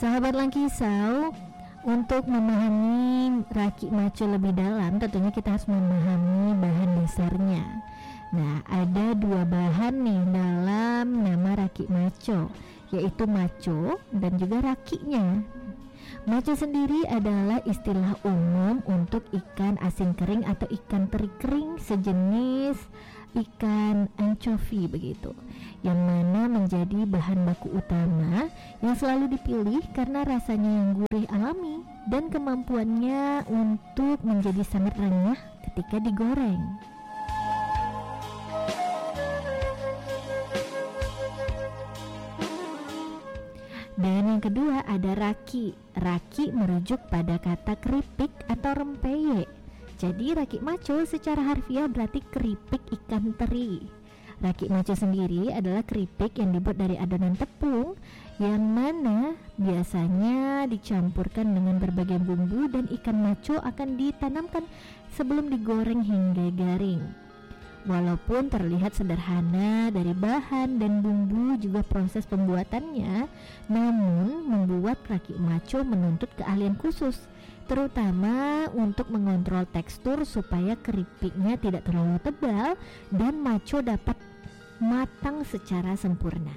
Sahabat Langkisau, untuk memahami raki maco lebih dalam, tentunya kita harus memahami bahan dasarnya. Nah, ada dua bahan nih dalam nama raki maco, yaitu maco dan juga rakinya. Maco sendiri adalah istilah umum untuk ikan asin kering atau ikan teri kering sejenis ikan anchovy begitu, yang mana menjadi bahan baku utama yang selalu dipilih karena rasanya yang gurih alami dan kemampuannya untuk menjadi sangat renyah ketika digoreng. Dan yang kedua ada raki. Raki merujuk pada kata keripik atau rempeyek. Jadi raki maco secara harfiah berarti keripik ikan teri. Raki maco sendiri adalah keripik yang dibuat dari adonan tepung yang mana biasanya dicampurkan dengan berbagai bumbu dan ikan maco akan ditanamkan sebelum digoreng hingga garing. Walaupun terlihat sederhana dari bahan dan bumbu juga proses pembuatannya, namun membuat raki maco menuntut keahlian khusus, terutama untuk mengontrol tekstur supaya keripiknya tidak terlalu tebal dan maco dapat matang secara sempurna.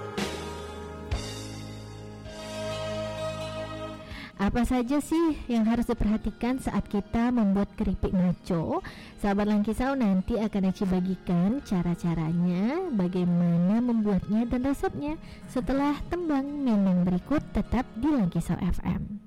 Apa saja sih yang harus diperhatikan saat kita membuat keripik maco? Sahabat Langkisau, nanti akan Eci bagikan cara-caranya, bagaimana membuatnya dan resepnya setelah tembang memang berikut. Tetap di Langkisau FM.